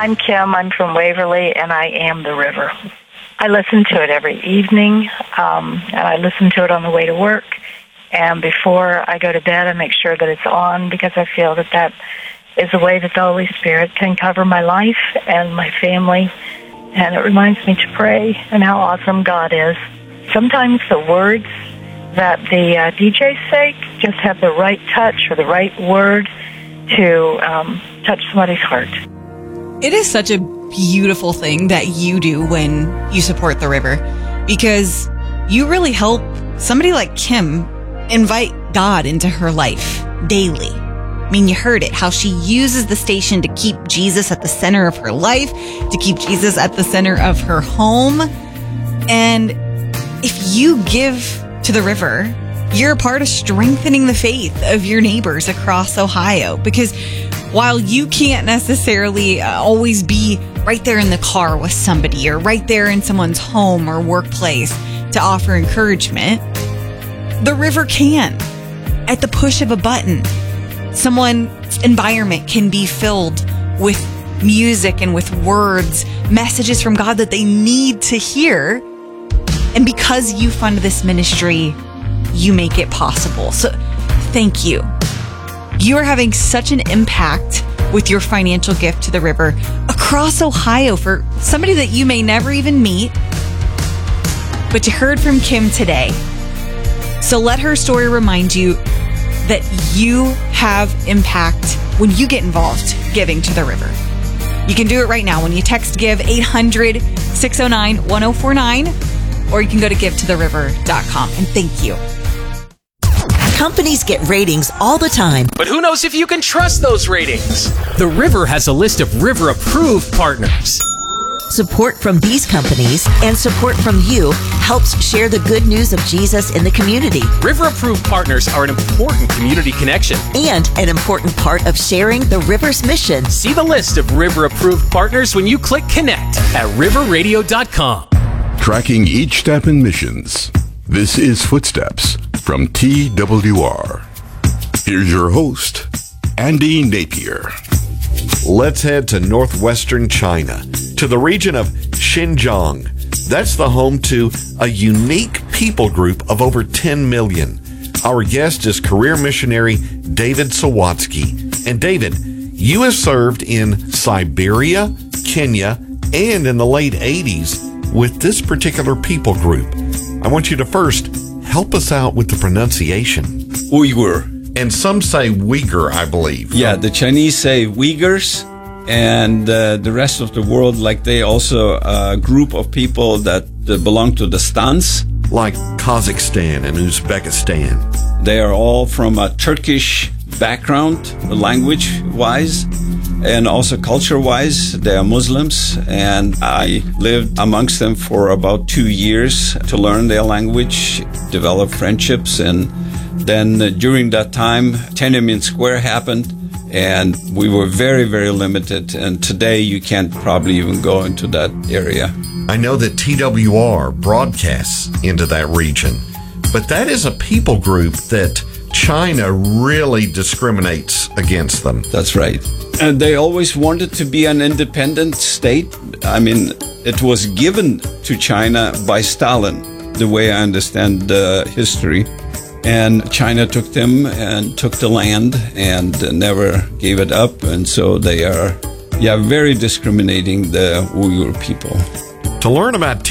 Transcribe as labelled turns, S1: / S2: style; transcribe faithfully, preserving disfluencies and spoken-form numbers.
S1: I'm Kim. I'm from Waverly, and I am the river. I listen to it every evening, um, and I listen to it on the way to work. And before I go to bed, I make sure that it's on because I feel that that is a way that the Holy Spirit can cover my life and my family. And it reminds me to pray and how awesome God is. Sometimes the words that the uh, D Js say just have the right touch or the right word to um, touch somebody's heart.
S2: It is such a beautiful thing that you do when you support the river, because you really help somebody like Kim invite God into her life daily. I mean, you heard it, how she uses the station to keep Jesus at the center of her life, to keep Jesus at the center of her home. And if you give to the river, you're a part of strengthening the faith of your neighbors across Ohio, because while you can't necessarily uh, always be right there in the car with somebody or right there in someone's home or workplace to offer encouragement, the river can. At the push of a button, someone's environment can be filled with music and with words, messages from God that they need to hear. And because you fund this ministry, you make it possible. So thank you. You are having such an impact with your financial gift to the river across Ohio for somebody that you may never even meet, but you heard from Kim today. So let her story remind you that you have impact when you get involved giving to the river. You can do it right now when you text GIVE eight hundred, six oh nine, one oh four nine, or you can go to give to the river dot com. And thank you.
S3: Companies get ratings all the time.
S4: But who knows if you can trust those ratings? The River has a list of River-approved partners.
S3: Support from these companies and support from you helps share the good news of Jesus in the community.
S4: River-approved partners are an important community connection.
S3: And an important part of sharing the River's mission.
S4: See the list of River-approved partners when you click Connect at river radio dot com.
S5: Tracking each step in missions. This is Footsteps from T W R. Here's your host, Andy Napier.
S6: Let's head to northwestern China, to the region of Xinjiang. That's the home to a unique people group of over ten million. Our guest is career missionary David Sawatsky. And David, you have served in Siberia, Kenya, and in the late eighties with this particular people group. I want you to first help us out with the pronunciation.
S7: Uyghur.
S6: And some say Uyghur, I believe.
S7: Yeah, the Chinese say Uyghurs, and uh, the rest of the world, like they also a group of people that uh, belong to the stans.
S6: Like Kazakhstan and Uzbekistan.
S7: They are all from a Turkish background, language-wise, and also culture-wise. They are Muslims, and I lived amongst them for about two years to learn their language, develop friendships, and then uh, during that time, Tiananmen Square happened, and we were very, very limited, and today you can't probably even go into that area.
S6: I know that T W R broadcasts into that region, but that is a people group that China really discriminates against them.
S7: That's right. And they always wanted to be an independent state. I mean, it was given to China by Stalin, the way I understand the history. And China took them and took the land and never gave it up. And so they are, yeah, very discriminating, the Uyghur people.
S6: To learn about